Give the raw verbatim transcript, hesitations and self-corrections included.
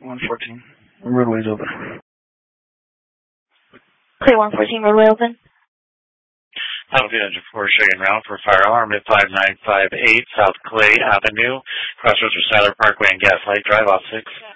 one fourteen. Roadway's open. Clear one fourteen, roadway open. Battlefield Engine four, shaking round for fire alarm at five nine five eight South Clay Avenue, crossroads for Siler Parkway and Gaslight Drive, off six.